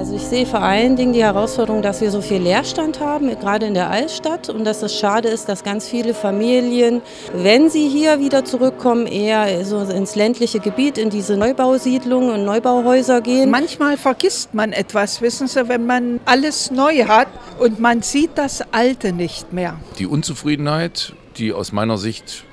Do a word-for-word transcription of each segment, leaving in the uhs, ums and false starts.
Also ich sehe vor allen Dingen die Herausforderung, dass wir so viel Leerstand haben, gerade in der Altstadt, und dass es schade ist, dass ganz viele Familien, wenn sie hier wieder zurückkommen, eher so ins ländliche Gebiet, in diese Neubausiedlungen und Neubauhäuser gehen. Manchmal vergisst man etwas, wissen Sie, wenn man alles neu hat und man sieht das Alte nicht mehr. Die Unzufriedenheit, die aus meiner Sicht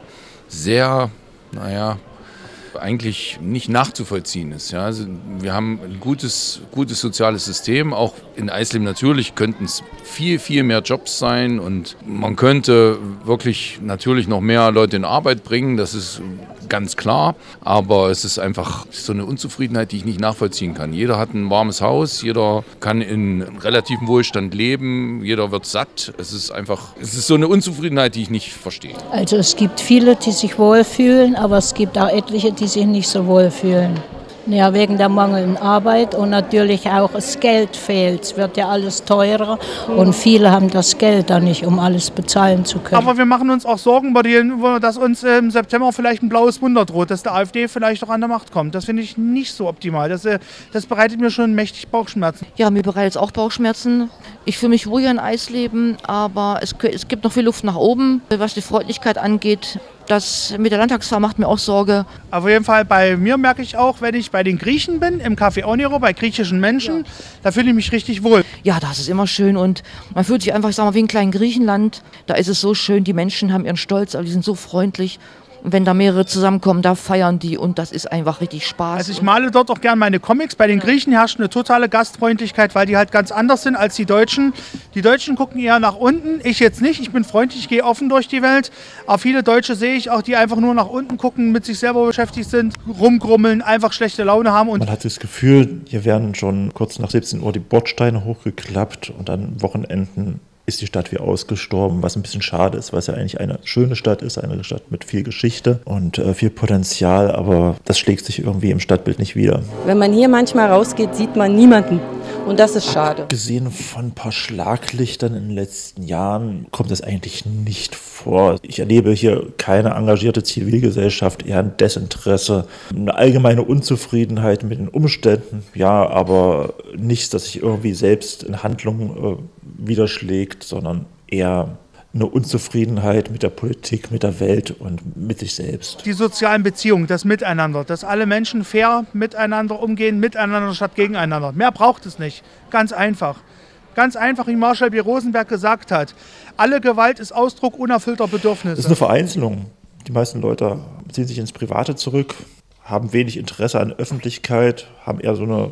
sehr, naja, eigentlich nicht nachzuvollziehen ist. Ja, also wir haben ein gutes, gutes soziales System. Auch in Eisleben natürlich könnten es viel, viel mehr Jobs sein und man könnte wirklich natürlich noch mehr Leute in Arbeit bringen. Das ist ganz klar. Aber es ist einfach so eine Unzufriedenheit, die ich nicht nachvollziehen kann. Jeder hat ein warmes Haus, jeder kann in relativem Wohlstand leben, jeder wird satt. Es ist einfach, es ist so eine Unzufriedenheit, die ich nicht verstehe. Also es gibt viele, die sich wohlfühlen, aber es gibt auch etliche, die sich nicht so wohlfühlen. Ja, wegen der mangelnden Arbeit und natürlich auch das Geld fehlt. Es wird ja alles teurer und viele haben das Geld da nicht, um alles bezahlen zu können. Aber wir machen uns auch Sorgen, über die, dass uns im September vielleicht ein blaues Wunder droht, dass der AfD vielleicht auch an der Macht kommt. Das finde ich nicht so optimal. Das, das bereitet mir schon mächtig Bauchschmerzen. Ja, mir bereitet es auch Bauchschmerzen. Ich fühle mich wohl hier in Eisleben, aber es, es gibt noch viel Luft nach oben, was die Freundlichkeit angeht. Das mit der Landtagswahl macht mir auch Sorge. Auf jeden Fall bei mir merke ich auch, wenn ich bei den Griechen bin, im Café Oniro, bei griechischen Menschen, ja. Da fühle ich mich richtig wohl. Ja, das ist immer schön und man fühlt sich einfach, ich sag mal, wie in kleinen Griechenland. Da ist es so schön, die Menschen haben ihren Stolz, aber die sind so freundlich. Und wenn da mehrere zusammenkommen, da feiern die und das ist einfach richtig Spaß. Also ich male dort auch gerne meine Comics. Bei den Griechen herrscht eine totale Gastfreundlichkeit, weil die halt ganz anders sind als die Deutschen. Die Deutschen gucken eher nach unten, ich jetzt nicht. Ich bin freundlich, ich gehe offen durch die Welt. Aber viele Deutsche sehe ich auch, die einfach nur nach unten gucken, mit sich selber beschäftigt sind, rumgrummeln, einfach schlechte Laune haben. Und man hat das Gefühl, hier werden schon kurz nach siebzehn Uhr die Bordsteine hochgeklappt und an Wochenenden ist die Stadt wie ausgestorben, was ein bisschen schade ist, weil es ja eigentlich eine schöne Stadt ist, eine Stadt mit viel Geschichte und äh, viel Potenzial, aber das schlägt sich irgendwie im Stadtbild nicht wider. Wenn man hier manchmal rausgeht, sieht man niemanden und das ist schade. Abgesehen von ein paar Schlaglichtern in den letzten Jahren kommt das eigentlich nicht vor. Ich erlebe hier keine engagierte Zivilgesellschaft, eher ein Desinteresse, eine allgemeine Unzufriedenheit mit den Umständen, ja, aber nichts, das sich irgendwie selbst in Handlungen äh, widerschlägt, sondern eher eine Unzufriedenheit mit der Politik, mit der Welt und mit sich selbst. Die sozialen Beziehungen, das Miteinander, dass alle Menschen fair miteinander umgehen, miteinander statt gegeneinander. Mehr braucht es nicht. Ganz einfach. Ganz einfach, wie Marshall B. Rosenberg gesagt hat. Alle Gewalt ist Ausdruck unerfüllter Bedürfnisse. Das ist eine Vereinzelung. Die meisten Leute ziehen sich ins Private zurück, haben wenig Interesse an Öffentlichkeit, haben eher so eine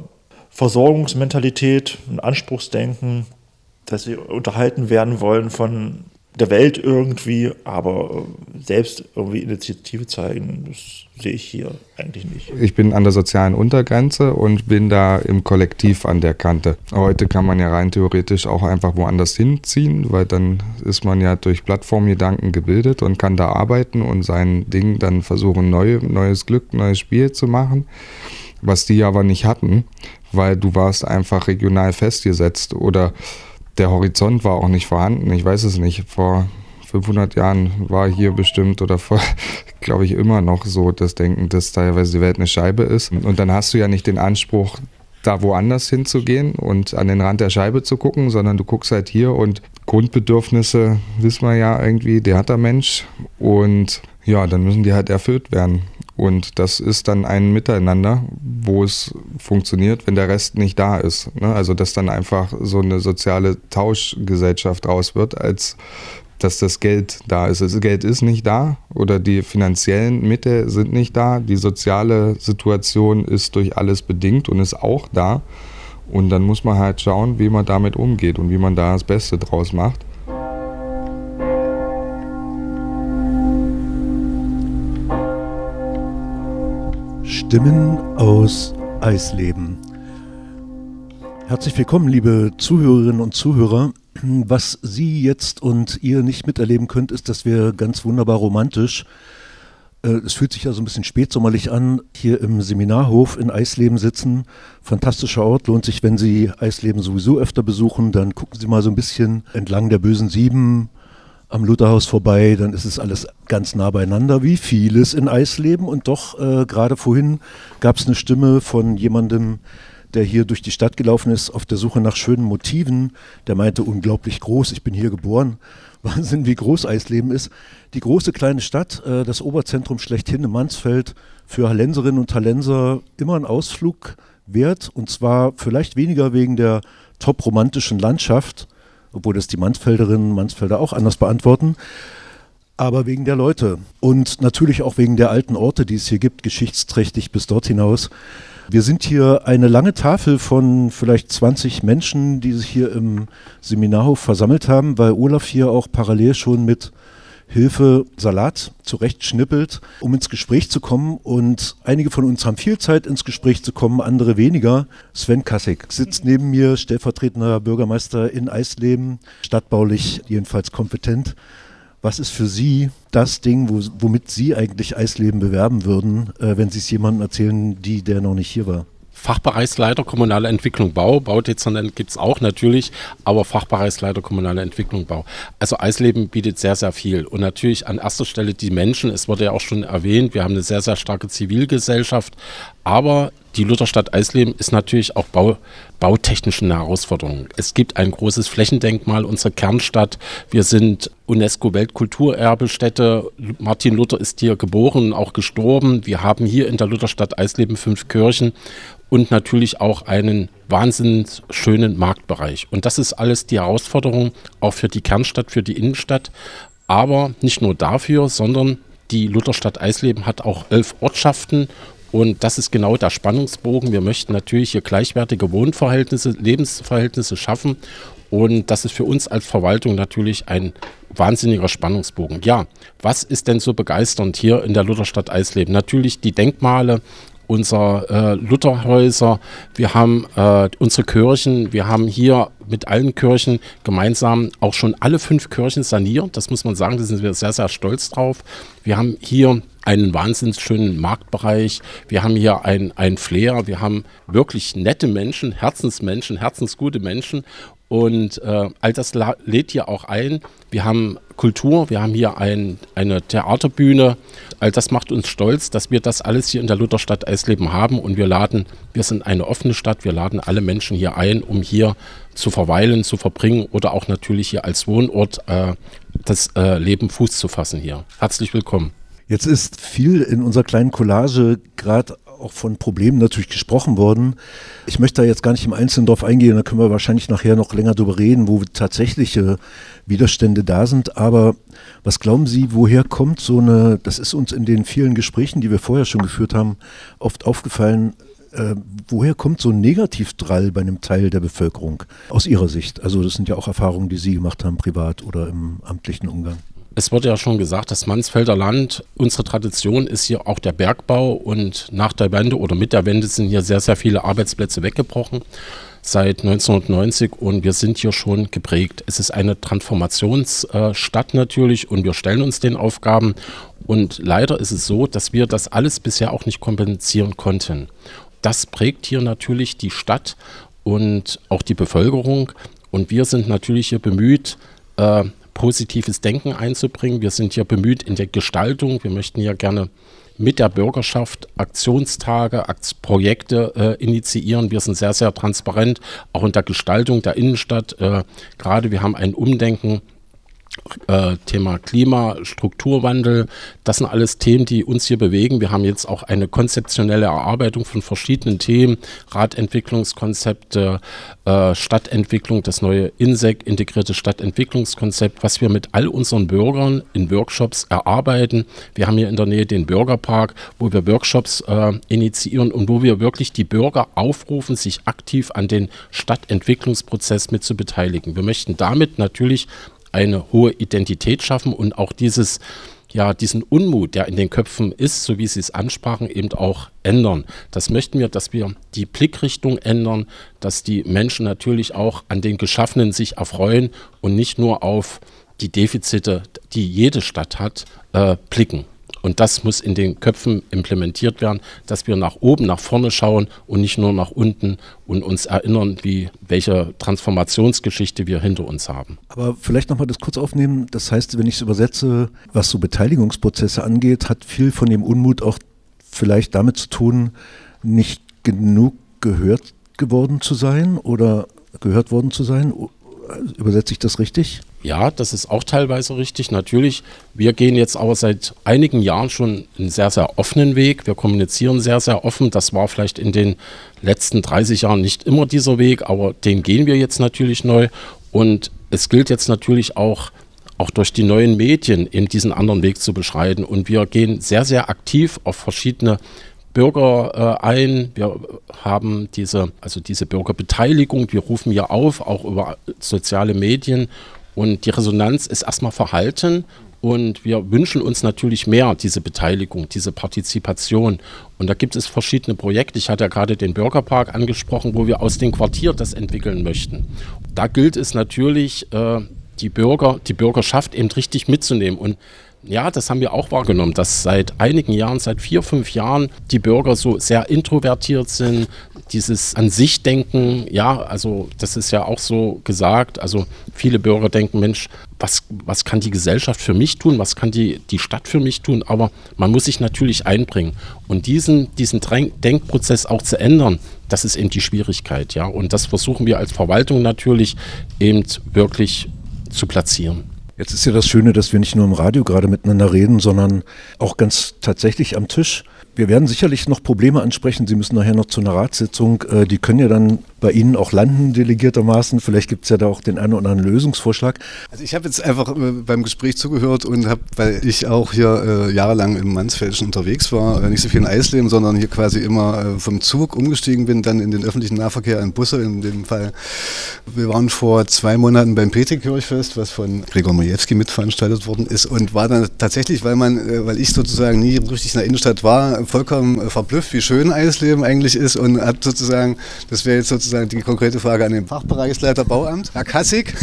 Versorgungsmentalität, ein Anspruchsdenken, dass sie unterhalten werden wollen von der Welt irgendwie, aber selbst irgendwie Initiative zeigen, das sehe ich hier eigentlich nicht. Ich bin an der sozialen Untergrenze und bin da im Kollektiv an der Kante. Heute kann man ja rein theoretisch auch einfach woanders hinziehen, weil dann ist man ja durch Plattformgedanken gebildet und kann da arbeiten und sein Ding dann versuchen, neu, neues Glück, neues Spiel zu machen, was die aber nicht hatten, weil du warst einfach regional festgesetzt oder der Horizont war auch nicht vorhanden, ich weiß es nicht. Vor fünfhundert Jahren war hier bestimmt oder vor, glaube ich, immer noch so das Denken, dass teilweise die Welt eine Scheibe ist. Und dann hast du ja nicht den Anspruch, da woanders hinzugehen und an den Rand der Scheibe zu gucken, sondern du guckst halt hier und Grundbedürfnisse, wissen wir ja irgendwie, der hat der Mensch und ja, dann müssen die halt erfüllt werden. Und das ist dann ein Miteinander, wo es funktioniert, wenn der Rest nicht da ist. Ne? Also dass dann einfach so eine soziale Tauschgesellschaft raus wird, als dass das Geld da ist. Das Geld ist nicht da oder die finanziellen Mittel sind nicht da. Die soziale Situation ist durch alles bedingt und ist auch da. Und dann muss man halt schauen, wie man damit umgeht und wie man da das Beste draus macht. Stimmen aus Eisleben. Herzlich willkommen, liebe Zuhörerinnen und Zuhörer. Was Sie jetzt und ihr nicht miterleben könnt, ist, dass wir ganz wunderbar romantisch, äh, es fühlt sich ja so ein bisschen spätsommerlich an, hier im Seminarhof in Eisleben sitzen. Fantastischer Ort, lohnt sich, wenn Sie Eisleben sowieso öfter besuchen, dann gucken Sie mal so ein bisschen entlang der Bösen Sieben am Lutherhaus vorbei, dann ist es alles ganz nah beieinander, wie vieles in Eisleben. Und doch, äh, gerade vorhin gab es eine Stimme von jemandem, der hier durch die Stadt gelaufen ist, auf der Suche nach schönen Motiven. Der meinte, unglaublich groß, ich bin hier geboren. Wahnsinn, wie groß Eisleben ist. Die große kleine Stadt, äh, das Oberzentrum schlechthin in Mansfeld, für Hallenserinnen und Hallenser immer ein Ausflug wert. Und zwar vielleicht weniger wegen der top romantischen Landschaft, obwohl das die Mansfelderinnen und Mansfelder auch anders beantworten, aber wegen der Leute und natürlich auch wegen der alten Orte, die es hier gibt, geschichtsträchtig bis dort hinaus. Wir sind hier eine lange Tafel von vielleicht zwanzig Menschen, die sich hier im Seminarhof versammelt haben, weil Olaf hier auch parallel schon mit Hilfe Salat zurechtschnippelt, um ins Gespräch zu kommen. Und einige von uns haben viel Zeit, ins Gespräch zu kommen, andere weniger. Sven Kassig sitzt neben mir, stellvertretender Bürgermeister in Eisleben, stadtbaulich jedenfalls kompetent. Was ist für Sie das Ding, wo, womit Sie eigentlich Eisleben bewerben würden, äh, wenn Sie es jemandem erzählen, die der noch nicht hier war? Fachbereichsleiter Kommunale Entwicklung Bau, Baudezernent gibt es auch natürlich, aber Fachbereichsleiter Kommunale Entwicklung Bau. Also Eisleben bietet sehr, sehr viel und natürlich an erster Stelle die Menschen, es wurde ja auch schon erwähnt, wir haben eine sehr, sehr starke Zivilgesellschaft, aber die Lutherstadt Eisleben ist natürlich auch Bau, bautechnische Herausforderungen. Es gibt ein großes Flächendenkmal, unsere Kernstadt. Wir sind UNESCO-Weltkulturerbestätte. Martin Luther ist hier geboren und auch gestorben. Wir haben hier in der Lutherstadt Eisleben fünf Kirchen und natürlich auch einen wahnsinnig schönen Marktbereich. Und das ist alles die Herausforderung auch für die Kernstadt, für die Innenstadt. Aber nicht nur dafür, sondern die Lutherstadt Eisleben hat auch elf Ortschaften. Und das ist genau der Spannungsbogen. Wir möchten natürlich hier gleichwertige Wohnverhältnisse, Lebensverhältnisse schaffen. Und das ist für uns als Verwaltung natürlich ein wahnsinniger Spannungsbogen. Ja, was ist denn so begeisternd hier in der Lutherstadt Eisleben? Natürlich die Denkmale, unser äh, Lutherhäuser, wir haben äh, unsere Kirchen, wir haben hier mit allen Kirchen gemeinsam auch schon alle fünf Kirchen saniert. Das muss man sagen, da sind wir sehr, sehr stolz drauf. Wir haben hier einen wahnsinnig schönen Marktbereich, wir haben hier ein, ein Flair, wir haben wirklich nette Menschen, Herzensmenschen, herzensgute Menschen und äh, all das lädt hier auch ein. Wir haben Kultur, wir haben hier ein, eine Theaterbühne, all das macht uns stolz, dass wir das alles hier in der Lutherstadt Eisleben haben und wir laden, wir sind eine offene Stadt, wir laden alle Menschen hier ein, um hier zu verweilen, zu verbringen oder auch natürlich hier als Wohnort äh, das äh, Leben Fuß zu fassen hier. Herzlich willkommen. Jetzt ist viel in unserer kleinen Collage gerade auch von Problemen natürlich gesprochen worden. Ich möchte da jetzt gar nicht im Einzelnen drauf eingehen, da können wir wahrscheinlich nachher noch länger drüber reden, wo tatsächliche Widerstände da sind. Aber was glauben Sie, woher kommt so eine, das ist uns in den vielen Gesprächen, die wir vorher schon geführt haben, oft aufgefallen, äh, woher kommt so ein Negativdrall bei einem Teil der Bevölkerung aus Ihrer Sicht? Also das sind ja auch Erfahrungen, die Sie gemacht haben, privat oder im amtlichen Umgang. Es wurde ja schon gesagt, das Mansfelder Land, unsere Tradition ist hier auch der Bergbau und nach der Wende oder mit der Wende sind hier sehr, sehr viele Arbeitsplätze weggebrochen seit neunzehnhundertneunzig und wir sind hier schon geprägt. Es ist eine Transformationsstadt natürlich und wir stellen uns den Aufgaben und leider ist es so, dass wir das alles bisher auch nicht kompensieren konnten. Das prägt hier natürlich die Stadt und auch die Bevölkerung und wir sind natürlich hier bemüht, äh, positives Denken einzubringen. Wir sind hier bemüht in der Gestaltung. Wir möchten hier gerne mit der Bürgerschaft Aktionstage, Akt- Projekte äh, initiieren. Wir sind sehr, sehr transparent, auch in der Gestaltung der Innenstadt. Äh, gerade wir haben ein Umdenken, äh, Thema Klima, Strukturwandel. Das sind alles Themen, die uns hier bewegen. Wir haben jetzt auch eine konzeptionelle Erarbeitung von verschiedenen Themen, Radentwicklungskonzepte, äh, Stadtentwicklung, das neue I N S E C, integrierte Stadtentwicklungskonzept, was wir mit all unseren Bürgern in Workshops erarbeiten. Wir haben hier in der Nähe den Bürgerpark, wo wir Workshops äh, initiieren und wo wir wirklich die Bürger aufrufen, sich aktiv an den Stadtentwicklungsprozess mit zu beteiligen. Wir möchten damit natürlich eine hohe Identität schaffen und auch dieses, ja, diesen Unmut, der in den Köpfen ist, so wie Sie es ansprachen, eben auch ändern. Das möchten wir, dass wir die Blickrichtung ändern, dass die Menschen natürlich auch an den Geschaffenen sich erfreuen und nicht nur auf die Defizite, die jede Stadt hat, äh, blicken. Und das muss in den Köpfen implementiert werden, dass wir nach oben, nach vorne schauen und nicht nur nach unten und uns erinnern, wie, welche Transformationsgeschichte wir hinter uns haben. Aber vielleicht nochmal das kurz aufnehmen. Das heißt, wenn ich es übersetze, was so Beteiligungsprozesse angeht, hat viel von dem Unmut auch vielleicht damit zu tun, nicht genug gehört geworden zu sein oder gehört worden zu sein. Übersetze ich das richtig? Ja, das ist auch teilweise richtig. Natürlich, wir gehen jetzt aber seit einigen Jahren schon einen sehr, sehr offenen Weg. Wir kommunizieren sehr, sehr offen. Das war vielleicht in den letzten dreißig Jahren nicht immer dieser Weg, aber den gehen wir jetzt natürlich neu. Und es gilt jetzt natürlich auch, auch durch die neuen Medien eben diesen anderen Weg zu beschreiten. Und wir gehen sehr, sehr aktiv auf verschiedene Bürger äh, ein. Wir haben diese, also diese Bürgerbeteiligung, wir rufen hier auf, auch über soziale Medien, und die Resonanz ist erstmal verhalten und wir wünschen uns natürlich mehr diese Beteiligung, diese Partizipation, und da gibt es verschiedene Projekte. Ich hatte ja gerade den Bürgerpark angesprochen, wo wir aus dem Quartier das entwickeln möchten. Da gilt es natürlich, äh, die Bürger, die Bürgerschaft eben richtig mitzunehmen, und ja, das haben wir auch wahrgenommen, dass seit einigen Jahren, seit vier, fünf Jahren die Bürger so sehr introvertiert sind, dieses an sich denken, ja, also das ist ja auch so gesagt, also viele Bürger denken, Mensch, was, was kann die Gesellschaft für mich tun, was kann die, die Stadt für mich tun, aber man muss sich natürlich einbringen, und diesen, diesen Denkprozess auch zu ändern, das ist eben die Schwierigkeit, ja, und das versuchen wir als Verwaltung natürlich eben wirklich zu platzieren. Jetzt ist ja das Schöne, dass wir nicht nur im Radio gerade miteinander reden, sondern auch ganz tatsächlich am Tisch. Wir werden sicherlich noch Probleme ansprechen. Sie müssen nachher noch zu einer Ratssitzung. Die können ja dann bei Ihnen auch landen, delegiertermaßen. Vielleicht gibt es ja da auch den einen oder anderen Lösungsvorschlag. Also ich habe jetzt einfach beim Gespräch zugehört und habe, weil ich auch hier äh, jahrelang im Mansfeldischen unterwegs war, äh, nicht so viel in Eisleben, sondern hier quasi immer äh, vom Zug umgestiegen bin, dann in den öffentlichen Nahverkehr, in Busse in dem Fall. Wir waren vor zwei Monaten beim Petrikirchfest, was von Gregor Majewski mitveranstaltet worden ist, und war dann tatsächlich, weil man, äh, weil ich sozusagen nie richtig in der Innenstadt war, vollkommen äh, verblüfft, wie schön Eisleben eigentlich ist, und hat sozusagen, das wäre jetzt sozusagen die konkrete Frage an den Fachbereichsleiter Bauamt, Herr Kassig.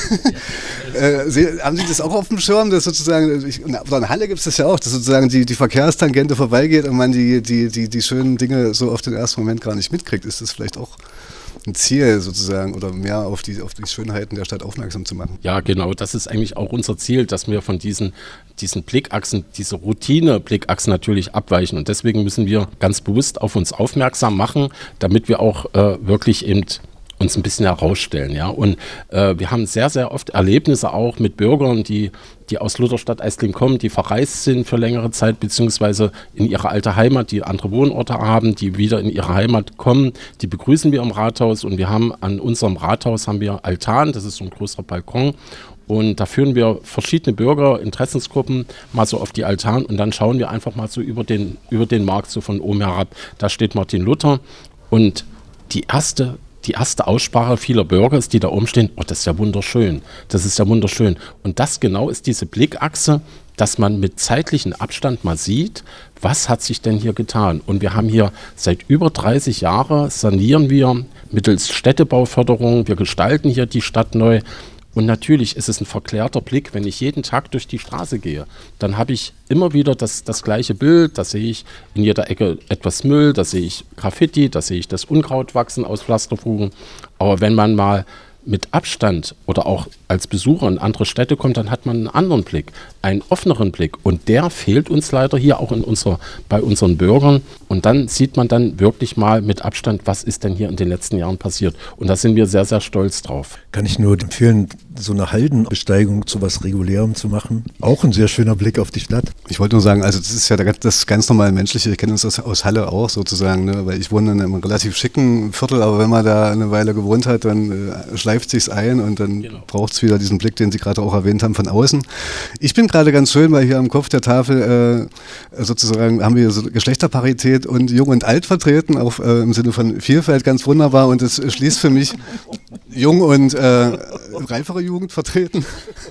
äh, Sie, haben Sie das auch auf dem Schirm, dass sozusagen, ich, oder in Halle gibt es das ja auch, dass sozusagen die, die Verkehrstangente vorbeigeht und man die, die, die, die schönen Dinge so auf den ersten Moment gar nicht mitkriegt? Ist das vielleicht auch ein Ziel sozusagen, oder mehr auf die, auf die Schönheiten der Stadt aufmerksam zu machen? Ja, genau, das ist eigentlich auch unser Ziel, dass wir von diesen, diesen Blickachsen, diese Routine-Blickachsen natürlich abweichen, und deswegen müssen wir ganz bewusst auf uns aufmerksam machen, damit wir auch äh, wirklich eben uns ein bisschen herausstellen, ja, und äh, wir haben sehr, sehr oft Erlebnisse auch mit Bürgern, die, die aus Lutherstadt Eisleben kommen, die verreist sind für längere Zeit, beziehungsweise in ihre alte Heimat, die andere Wohnorte haben, die wieder in ihre Heimat kommen, die begrüßen wir im Rathaus, und wir haben an unserem Rathaus haben wir Altan, das ist so ein größerer Balkon, und da führen wir verschiedene Bürger, Interessensgruppen mal so auf die Altan, und dann schauen wir einfach mal so über den, über den Markt so von oben herab, da steht Martin Luther, und die erste Die erste Aussprache vieler Bürger ist, die da oben stehen, oh, das ist ja wunderschön, das ist ja wunderschön. Und das genau ist diese Blickachse, dass man mit zeitlichem Abstand mal sieht, was hat sich denn hier getan. Und wir haben hier seit über dreißig Jahren, sanieren wir mittels Städtebauförderung, wir gestalten hier die Stadt neu. Und natürlich ist es ein verklärter Blick, wenn ich jeden Tag durch die Straße gehe, dann habe ich immer wieder das, das gleiche Bild, da sehe ich in jeder Ecke etwas Müll, da sehe ich Graffiti, da sehe ich das Unkraut wachsen aus Pflasterfugen. Aber wenn man mal mit Abstand oder auch als Besucher in andere Städte kommt, dann hat man einen anderen Blick, einen offeneren Blick, und der fehlt uns leider hier auch in unserer, bei unseren Bürgern, und dann sieht man dann wirklich mal mit Abstand, was ist denn hier in den letzten Jahren passiert, und da sind wir sehr, sehr stolz drauf. Kann ich nur empfehlen, so eine Haldenbesteigung zu was Regulärem zu machen. Auch ein sehr schöner Blick auf die Stadt. Ich wollte nur sagen, also das ist ja das ganz normal Menschliche, ich kenne uns das aus Halle auch sozusagen, ne? Weil ich wohne in einem relativ schicken Viertel, aber wenn man da eine Weile gewohnt hat, dann äh, schleift sich's ein, und dann genau. braucht es wieder diesen Blick, den Sie gerade auch erwähnt haben, von außen. Ich bin gerade ganz schön, weil hier am Kopf der Tafel äh, sozusagen haben wir so Geschlechterparität und Jung und Alt vertreten, auch äh, im Sinne von Vielfalt, ganz wunderbar, und es schließt für mich Jung und äh, reifere Jugend vertreten.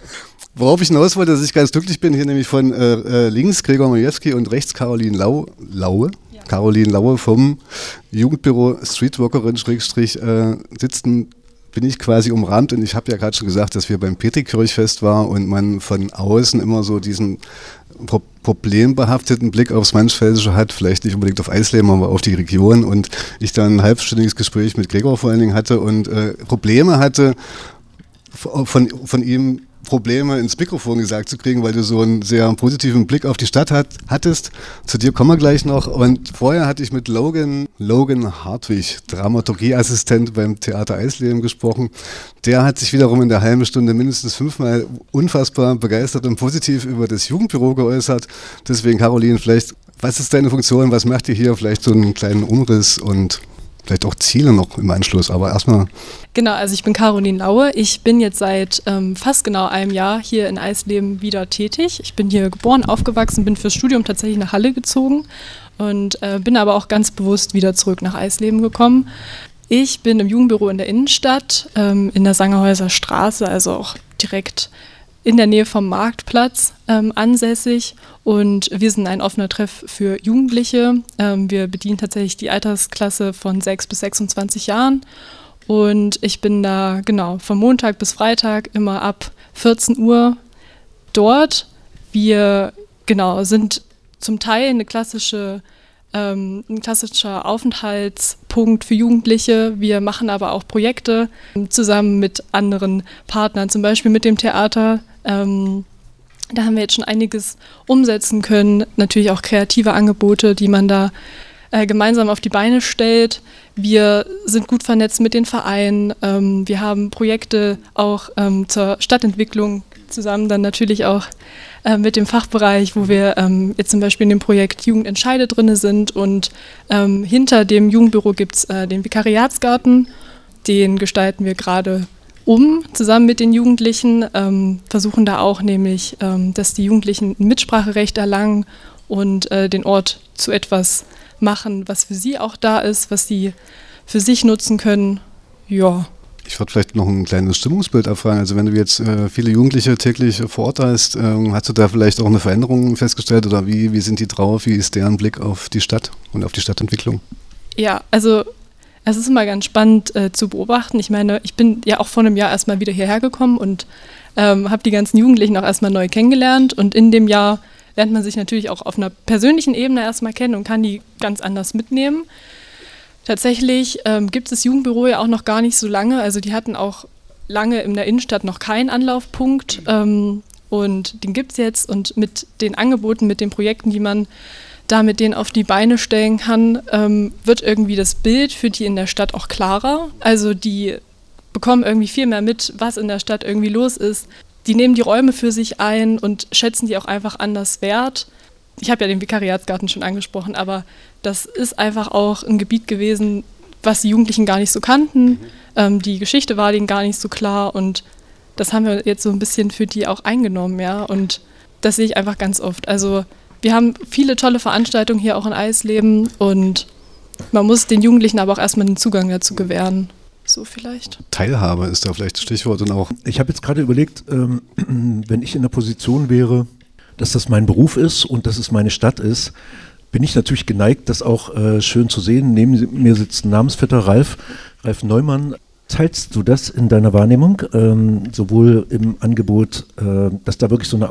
Worauf ich hinaus wollte, dass ich ganz glücklich bin, hier nämlich von äh, links Gregor Majewski und rechts Caroline Lau, Laue, ja. Caroline Laue vom Jugendbüro Streetworkerin Schrägstrich äh, sitzen, bin ich quasi umrahmt, und ich habe ja gerade schon gesagt, dass wir beim Petrikirchfest waren und man von außen immer so diesen pro problembehafteten Blick aufs Mansfeldische hat, vielleicht nicht unbedingt auf Eisleben, aber auf die Region, und ich dann ein halbstündiges Gespräch mit Gregor vor allen Dingen hatte und äh, Probleme hatte von, von ihm Probleme ins Mikrofon gesagt zu kriegen, weil du so einen sehr positiven Blick auf die Stadt hat, hattest. Zu dir kommen wir gleich noch. Und vorher hatte ich mit Logan, Logan Hartwig, Dramaturgieassistent beim Theater Eisleben gesprochen. Der hat sich wiederum in der halben Stunde mindestens fünfmal unfassbar begeistert und positiv über das Jugendbüro geäußert. Deswegen, Caroline, vielleicht, was ist deine Funktion? Was macht ihr hier? Vielleicht so einen kleinen Umriss und vielleicht auch Ziele noch im Anschluss, aber erstmal. Genau, also ich bin Caroline Laue. Ich bin jetzt seit ähm, fast genau einem Jahr hier in Eisleben wieder tätig. Ich bin hier geboren, aufgewachsen, bin fürs Studium tatsächlich nach Halle gezogen und äh, bin aber auch ganz bewusst wieder zurück nach Eisleben gekommen. Ich bin im Jugendbüro in der Innenstadt, ähm, in der Sangerhäuser Straße, also auch direkt in der Nähe vom Marktplatz ähm, ansässig, und wir sind ein offener Treff für Jugendliche. Ähm, wir bedienen tatsächlich die Altersklasse von sechs bis sechsundzwanzig Jahren, und ich bin da genau von Montag bis Freitag immer ab vierzehn Uhr dort. Wir genau sind zum Teil eine klassische Ähm, ein klassischer Aufenthaltspunkt für Jugendliche. Wir machen aber auch Projekte zusammen mit anderen Partnern, zum Beispiel mit dem Theater. Ähm, da haben wir jetzt schon einiges umsetzen können. Natürlich auch kreative Angebote, die man da äh, gemeinsam auf die Beine stellt. Wir sind gut vernetzt mit den Vereinen. Ähm, wir haben Projekte auch ähm, zur Stadtentwicklung zusammen, dann natürlich auch äh, mit dem Fachbereich, wo wir ähm, jetzt zum Beispiel in dem Projekt Jugendentscheide drin sind, und ähm, hinter dem Jugendbüro gibt es äh, den Vikariatsgarten, den gestalten wir gerade um, zusammen mit den Jugendlichen, ähm, versuchen da auch nämlich, ähm, dass die Jugendlichen ein Mitspracherecht erlangen und äh, den Ort zu etwas machen, was für sie auch da ist, was sie für sich nutzen können. Ja. Ich würde vielleicht noch ein kleines Stimmungsbild abfragen. Also wenn du jetzt äh, viele Jugendliche täglich vor Ort hast, äh, hast du da vielleicht auch eine Veränderung festgestellt, oder wie, wie sind die drauf? Wie ist deren Blick auf die Stadt und auf die Stadtentwicklung? Ja, also es ist immer ganz spannend äh, zu beobachten. Ich meine, ich bin ja auch vor einem Jahr erstmal wieder hierher gekommen und ähm, habe die ganzen Jugendlichen auch erstmal neu kennengelernt, und in dem Jahr lernt man sich natürlich auch auf einer persönlichen Ebene erstmal kennen und kann die ganz anders mitnehmen. Tatsächlich ähm, gibt es das Jugendbüro ja auch noch gar nicht so lange. Also die hatten auch lange in der Innenstadt noch keinen Anlaufpunkt, ähm, und den gibt es jetzt. Und mit den Angeboten, mit den Projekten, die man da mit denen auf die Beine stellen kann, ähm, wird irgendwie das Bild für die in der Stadt auch klarer. Also die bekommen irgendwie viel mehr mit, was in der Stadt irgendwie los ist. Die nehmen die Räume für sich ein und schätzen die auch einfach anders wert. Ich habe ja den Vikariatsgarten schon angesprochen, aber das ist einfach auch ein Gebiet gewesen, was die Jugendlichen gar nicht so kannten. Ähm, die Geschichte war denen gar nicht so klar, und das haben wir jetzt so ein bisschen für die auch eingenommen, ja. Und das sehe ich einfach ganz oft. Also wir haben viele tolle Veranstaltungen hier auch in Eisleben, und man muss den Jugendlichen aber auch erstmal den Zugang dazu gewähren. So vielleicht. Teilhabe ist da vielleicht das Stichwort. Und auch. Ich habe jetzt gerade überlegt, ähm, wenn ich in der Position wäre, dass das mein Beruf ist und dass es meine Stadt ist, bin ich natürlich geneigt, das auch äh, schön zu sehen. Neben mir sitzt ein Namensvetter, Ralf, Ralf Neumann. Teilst du das in deiner Wahrnehmung, ähm, sowohl im Angebot, äh, dass da wirklich so eine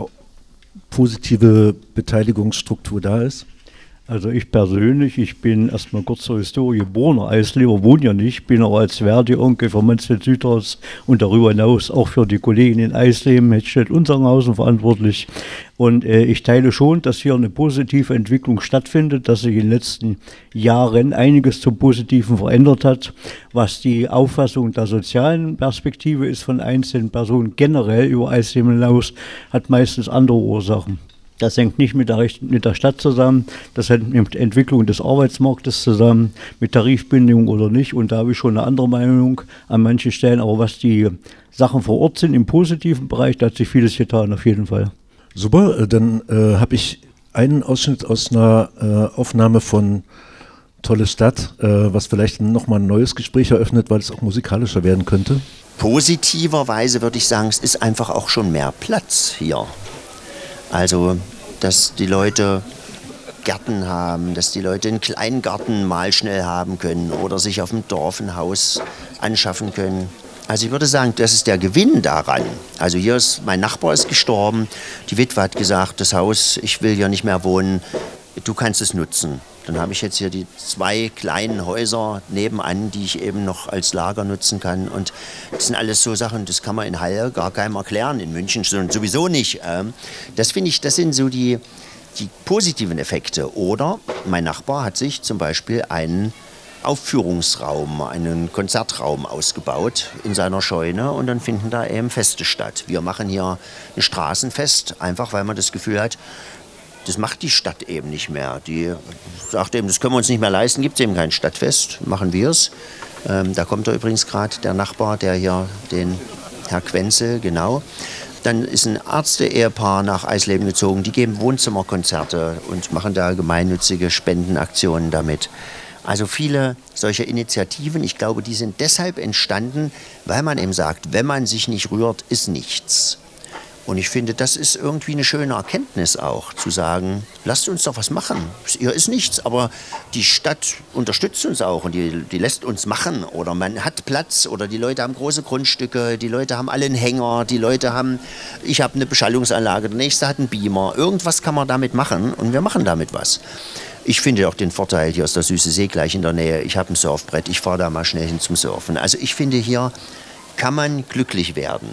positive Beteiligungsstruktur da ist? Also ich persönlich, ich bin erstmal kurz zur Historie geborener Eisleber, wohne ja nicht, bin aber als Verdi-Onkel für Mansfeld-Südhaus und darüber hinaus auch für die Kollegen in Eisleben, Hettstedt-Unsanghausen verantwortlich. Und äh, ich teile schon, dass hier eine positive Entwicklung stattfindet, dass sich in den letzten Jahren einiges zum Positiven verändert hat, was die Auffassung der sozialen Perspektive ist von einzelnen Personen generell über Eisleben hinaus, hat meistens andere Ursachen. Das hängt nicht mit der, Recht, mit der Stadt zusammen, das hängt mit der Entwicklung des Arbeitsmarktes zusammen, mit Tarifbindung oder nicht. Und da habe ich schon eine andere Meinung an manchen Stellen. Aber was die Sachen vor Ort sind, im positiven Bereich, da hat sich vieles getan, auf jeden Fall. Super, dann äh, habe ich einen Ausschnitt aus einer äh, Aufnahme von Tolle Stadt, äh, was vielleicht nochmal ein neues Gespräch eröffnet, weil es auch musikalischer werden könnte. Positiverweise würde ich sagen, es ist einfach auch schon mehr Platz hier. Also, dass die Leute Gärten haben, dass die Leute einen kleinen Garten mal schnell haben können oder sich auf dem Dorf ein Haus anschaffen können. Also ich würde sagen, das ist der Gewinn daran. Also hier ist, mein Nachbar ist gestorben, die Witwe hat gesagt, das Haus, ich will hier nicht mehr wohnen, du kannst es nutzen. Dann habe ich jetzt hier die zwei kleinen Häuser nebenan, die ich eben noch als Lager nutzen kann. Und das sind alles so Sachen, das kann man in Halle gar keinem erklären, in München sowieso nicht. Das finde ich, das sind so die, die positiven Effekte. Oder mein Nachbar hat sich zum Beispiel einen Aufführungsraum, einen Konzertraum ausgebaut in seiner Scheune und dann finden da eben Feste statt. Wir machen hier ein Straßenfest, einfach weil man das Gefühl hat, das macht die Stadt eben nicht mehr. Die sagt eben, das können wir uns nicht mehr leisten, gibt es eben kein Stadtfest, machen wir es. Ähm, da kommt da übrigens gerade der Nachbar, der hier den Herr Quenzel, genau. Dann ist ein Ärzte-Ehepaar nach Eisleben gezogen, die geben Wohnzimmerkonzerte und machen da gemeinnützige Spendenaktionen damit. Also viele solcher Initiativen, ich glaube, die sind deshalb entstanden, weil man eben sagt, wenn man sich nicht rührt, ist nichts. Und ich finde, das ist irgendwie eine schöne Erkenntnis auch, zu sagen, lasst uns doch was machen. Hier ist nichts, aber die Stadt unterstützt uns auch und die, die lässt uns machen. Oder man hat Platz oder die Leute haben große Grundstücke, die Leute haben alle einen Hänger, die Leute haben, ich habe eine Beschallungsanlage, der nächste hat einen Beamer. Irgendwas kann man damit machen und wir machen damit was. Ich finde auch den Vorteil, hier ist der Süße See gleich in der Nähe. Ich habe ein Surfbrett, ich fahre da mal schnell hin zum Surfen. Also ich finde, hier kann man glücklich werden.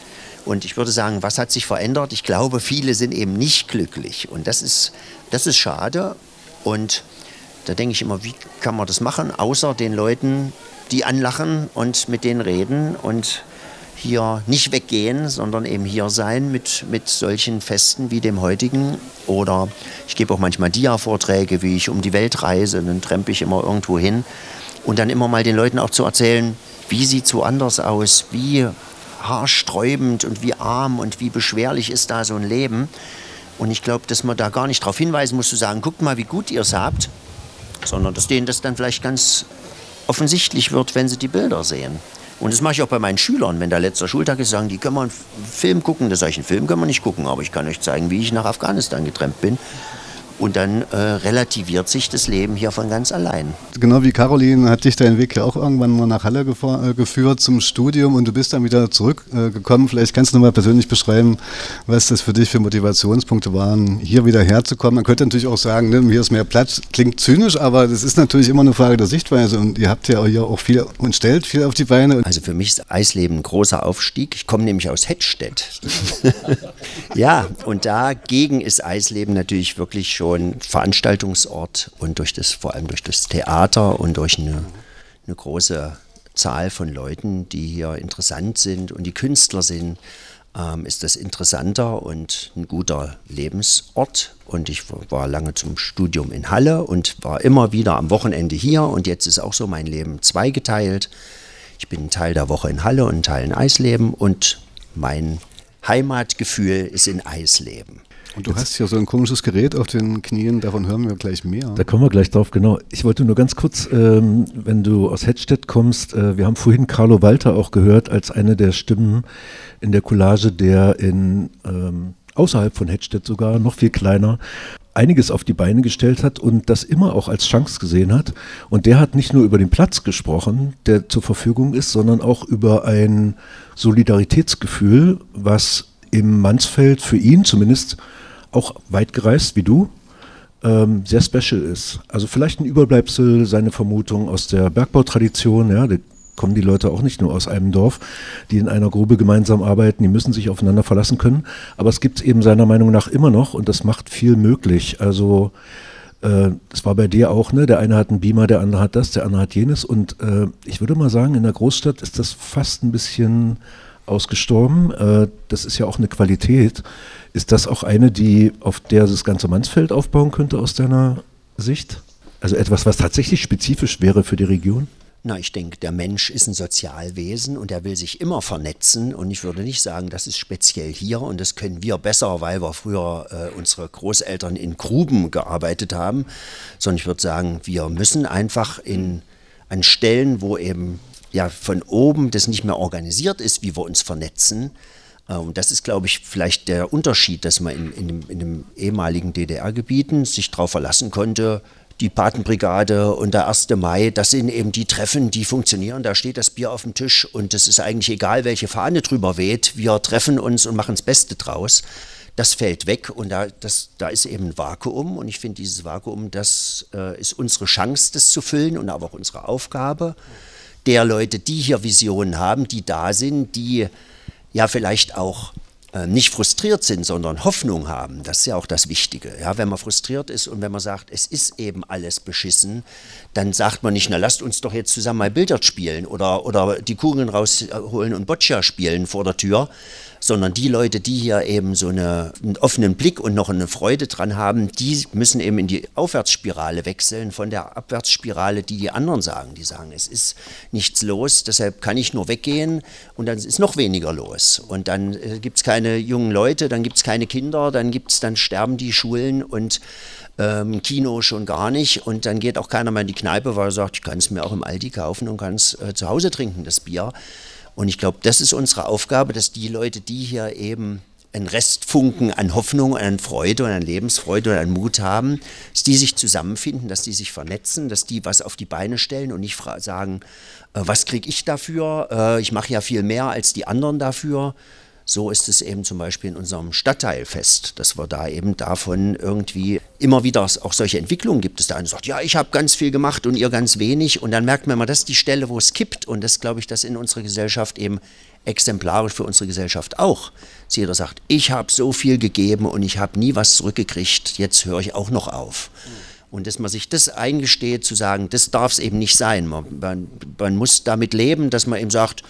Und ich würde sagen, was hat sich verändert? Ich glaube, viele sind eben nicht glücklich. Und das ist, das ist schade. Und da denke ich immer, wie kann man das machen? Außer den Leuten, die anlachen und mit denen reden und hier nicht weggehen, sondern eben hier sein mit, mit solchen Festen wie dem heutigen. Oder ich gebe auch manchmal Dia-Vorträge, wie ich um die Welt reise, dann trempe ich immer irgendwo hin. Und dann immer mal den Leuten auch zu erzählen, wie sieht es woanders aus, wie haarsträubend und wie arm und wie beschwerlich ist da so ein Leben. Und ich glaube, dass man da gar nicht darauf hinweisen muss, zu sagen, guckt mal, wie gut ihr es habt, sondern dass denen das dann vielleicht ganz offensichtlich wird, wenn sie die Bilder sehen. Und das mache ich auch bei meinen Schülern, wenn der letzte Schultag ist, sagen die, können wir einen Film gucken? Da sage ich, einen Film können wir nicht gucken, aber ich kann euch zeigen, wie ich nach Afghanistan getrennt bin. Und dann äh, relativiert sich das Leben hier von ganz allein. Genau wie Caroline hat dich dein Weg ja auch irgendwann mal nach Halle gefahr, äh, geführt zum Studium und du bist dann wieder zurückgekommen. Äh, Vielleicht kannst du noch mal persönlich beschreiben, was das für dich für Motivationspunkte waren, hier wieder herzukommen. Man könnte natürlich auch sagen, ne, hier ist mehr Platz. Klingt zynisch, aber das ist natürlich immer eine Frage der Sichtweise und ihr habt ja hier auch viel und stellt viel auf die Beine. Also für mich ist Eisleben ein großer Aufstieg. Ich komme nämlich aus Hettstedt. Ja, und dagegen ist Eisleben natürlich wirklich schon Veranstaltungsort und durch das, vor allem durch das Theater und durch eine, eine große Zahl von Leuten, die hier interessant sind und die Künstler sind, ähm, ist das interessanter und ein guter Lebensort. Und ich war lange zum Studium in Halle und war immer wieder am Wochenende hier und jetzt ist auch so mein Leben zweigeteilt. Ich bin ein Teil der Woche in Halle und ein Teil in Eisleben und mein Heimatgefühl ist in Eisleben. Und du hast ja so ein komisches Gerät auf den Knien, davon hören wir gleich mehr. Da kommen wir gleich drauf, genau. Ich wollte nur ganz kurz, ähm, wenn du aus Hettstedt kommst, äh, wir haben vorhin Carlo Walter auch gehört als eine der Stimmen in der Collage, der in ähm, außerhalb von Hettstedt sogar, noch viel kleiner, einiges auf die Beine gestellt hat und das immer auch als Chance gesehen hat. Und der hat nicht nur über den Platz gesprochen, der zur Verfügung ist, sondern auch über ein Solidaritätsgefühl, was im Mansfeld für ihn zumindest auch weit gereist wie du, ähm, sehr special ist. Also vielleicht ein Überbleibsel, seine Vermutung aus der Bergbautradition, ja, da kommen die Leute auch nicht nur aus einem Dorf, die in einer Grube gemeinsam arbeiten, die müssen sich aufeinander verlassen können, aber es gibt es eben seiner Meinung nach immer noch und das macht viel möglich. Also äh, das war bei dir auch, ne? Der eine hat einen Beamer, der andere hat das, der andere hat jenes und äh, ich würde mal sagen, in der Großstadt ist das fast ein bisschen ausgestorben. Äh, das ist ja auch eine Qualität. Ist das auch eine, die auf der das ganze Mansfeld aufbauen könnte aus deiner Sicht? Also etwas, was tatsächlich spezifisch wäre für die Region? Na, ich denke, der Mensch ist ein Sozialwesen und er will sich immer vernetzen und ich würde nicht sagen, das ist speziell hier und das können wir besser, weil wir früher äh, unsere Großeltern in Gruben gearbeitet haben, sondern ich würde sagen, wir müssen einfach in, an Stellen, wo eben ja von oben das nicht mehr organisiert ist, wie wir uns vernetzen. Und das ist, glaube ich, vielleicht der Unterschied, dass man in, in, dem, in dem ehemaligen D D R-Gebieten sich darauf verlassen konnte, die Patenbrigade und der erste Mai, das sind eben die Treffen, die funktionieren. Da steht das Bier auf dem Tisch und es ist eigentlich egal, welche Fahne drüber weht. Wir treffen uns und machen das Beste draus. das fällt weg und da, das, da ist eben ein Vakuum und ich finde dieses Vakuum, das äh, ist unsere Chance, das zu füllen und aber auch unsere Aufgabe der Leute, die hier Visionen haben, die da sind, die ja vielleicht auch äh, nicht frustriert sind, sondern Hoffnung haben. Das ist ja auch das Wichtige. Ja, wenn man frustriert ist und wenn man sagt, es ist eben alles beschissen, dann sagt man nicht, na lasst uns doch jetzt zusammen mal Billard spielen oder, oder die Kugeln rausholen und Boccia spielen vor der Tür, sondern die Leute, die hier eben so eine, einen offenen Blick und noch eine Freude dran haben, die müssen eben in die Aufwärtsspirale wechseln von der Abwärtsspirale, die die anderen sagen. Die sagen, es ist nichts los, deshalb kann ich nur weggehen und dann ist noch weniger los. Und dann äh, gibt es keine jungen Leute, dann gibt es keine Kinder, dann, gibt's, dann sterben die Schulen und ähm, Kino schon gar nicht und dann geht auch keiner mehr in die Kneipe, weil er sagt, ich kann es mir auch im Aldi kaufen und kann es äh, zu Hause trinken, das Bier. Und ich glaube, das ist unsere Aufgabe, dass die Leute, die hier eben einen Restfunken an Hoffnung, an Freude und an Lebensfreude und an Mut haben, dass die sich zusammenfinden, dass die sich vernetzen, dass die was auf die Beine stellen und nicht sagen, äh, was kriege ich dafür, äh, ich mache ja viel mehr als die anderen dafür. So ist es eben zum Beispiel in unserem Stadtteilfest, dass wir da eben davon irgendwie immer wieder auch solche Entwicklungen gibt. Es der eine sagt, ja, ich habe ganz viel gemacht und ihr ganz wenig. Und dann merkt man immer, das ist die Stelle, wo es kippt. Und das glaube ich, das in unserer Gesellschaft eben exemplarisch für unsere Gesellschaft auch. Dass jeder sagt, ich habe so viel gegeben und ich habe nie was zurückgekriegt, jetzt höre ich auch noch auf. Und dass man sich das eingesteht, zu sagen, das darf es eben nicht sein. Man, man, man muss damit leben, dass man eben sagt,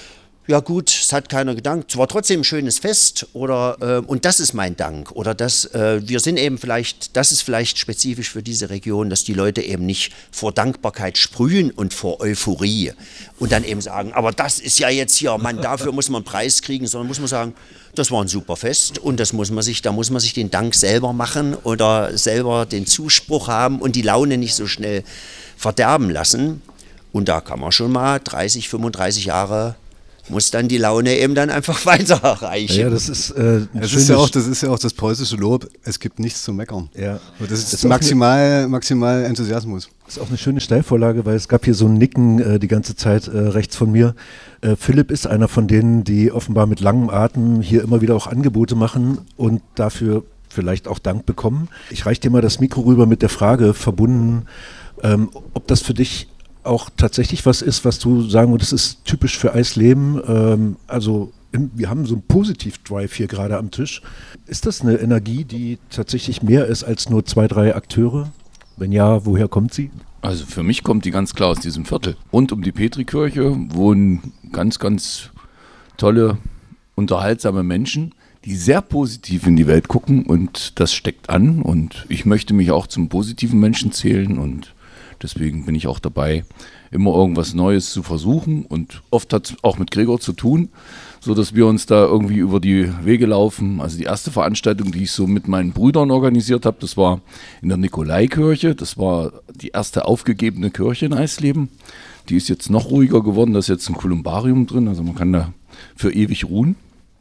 ja gut, es hat keiner gedankt, es war trotzdem ein schönes Fest oder äh, und das ist mein Dank oder das, äh, wir sind eben vielleicht, das ist vielleicht spezifisch für diese Region, dass die Leute eben nicht vor Dankbarkeit sprühen und vor Euphorie und dann eben sagen, aber das ist ja jetzt hier, Mann, dafür muss man einen Preis kriegen, sondern muss man sagen, das war ein super Fest und das muss man sich, da muss man sich den Dank selber machen oder selber den Zuspruch haben und die Laune nicht so schnell verderben lassen und da kann man schon mal dreißig, fünfunddreißig Jahre muss dann die Laune eben dann einfach weiter erreichen. Ja, das ist, äh, das ist ja auch, das ist ja auch das preußische Lob, es gibt nichts zu meckern. Ja. Das ist, das ist maximal, eine, maximal Enthusiasmus. Das ist auch eine schöne Steilvorlage, weil es gab hier so ein Nicken äh, die ganze Zeit äh, rechts von mir. Äh, Philipp ist einer von denen, die offenbar mit langem Atem hier immer wieder auch Angebote machen und dafür vielleicht auch Dank bekommen. Ich reiche dir mal das Mikro rüber mit der Frage verbunden, ähm, ob das für dich auch tatsächlich was ist, was du sagen würdest, das ist typisch für Eisleben. Ähm, also im, wir haben so einen Positiv-Drive hier gerade am Tisch. Ist das eine Energie, die tatsächlich mehr ist als nur zwei, drei Akteure? Wenn ja, woher kommt sie? Also für mich kommt die ganz klar aus diesem Viertel. Rund um die Petrikirche wohnen ganz, ganz tolle, unterhaltsame Menschen, die sehr positiv in die Welt gucken und das steckt an und ich möchte mich auch zum positiven Menschen zählen und deswegen bin ich auch dabei, immer irgendwas Neues zu versuchen und oft hat es auch mit Gregor zu tun, sodass wir uns da irgendwie über die Wege laufen. Also die erste Veranstaltung, die ich so mit meinen Brüdern organisiert habe, das war in der Nikolaikirche. Das war die erste aufgegebene Kirche in Eisleben. Die ist jetzt noch ruhiger geworden, da ist jetzt ein Kolumbarium drin, also man kann da für ewig ruhen.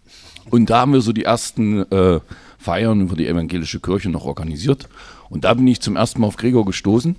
Und da haben wir so die ersten äh, Feiern über die evangelische Kirche noch organisiert. Und da bin ich zum ersten Mal auf Gregor gestoßen.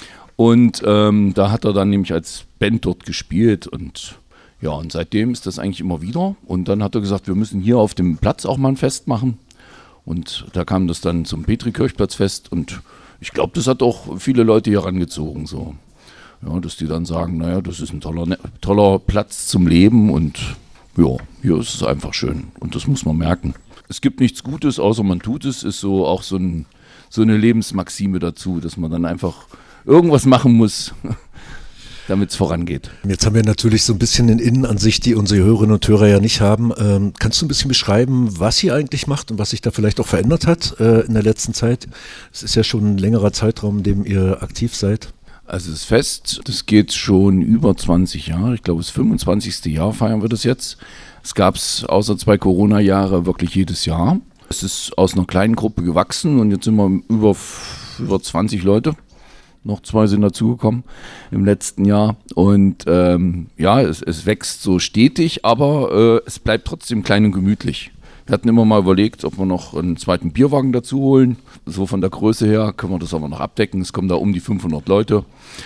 Und ähm, da hat er dann nämlich als Band dort gespielt und ja, und seitdem ist das eigentlich immer wieder. Und dann hat er gesagt, wir müssen hier auf dem Platz auch mal ein Fest machen. Und da kam das dann zum Petrikirchplatzfest und ich glaube, das hat auch viele Leute hier rangezogen, so. Ja, dass die dann sagen, naja, das ist ein toller, toller Platz zum Leben und ja, hier ist es einfach schön und das muss man merken. Es gibt nichts Gutes, außer man tut es, ist so auch so, ein, so eine Lebensmaxime dazu, dass man dann einfach irgendwas machen muss, damit es vorangeht. Jetzt haben wir natürlich so ein bisschen eine Innenansicht, die unsere Hörerinnen und Hörer ja nicht haben. Ähm, kannst du ein bisschen beschreiben, was ihr eigentlich macht und was sich da vielleicht auch verändert hat äh, in der letzten Zeit? Es ist ja schon ein längerer Zeitraum, in dem ihr aktiv seid. Also das Fest, das geht schon über zwanzig Jahre. Ich glaube, das fünfundzwanzigste Jahr feiern wir das jetzt. Es gab es außer zwei Corona-Jahre wirklich jedes Jahr. Es ist aus einer kleinen Gruppe gewachsen und jetzt sind wir über, über zwanzig Leute. Noch zwei sind dazugekommen im letzten Jahr und ähm, ja, es, es wächst so stetig, aber äh, es bleibt trotzdem klein und gemütlich. Wir hatten immer mal überlegt, ob wir noch einen zweiten Bierwagen dazu holen. So von der Größe her können wir das aber noch abdecken. Es kommen da um die fünfhundert Leute.